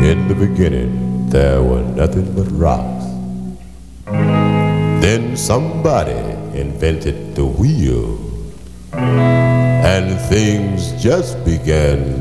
In the beginning, there were nothing but rocks. Then somebody invented the wheel, and things just began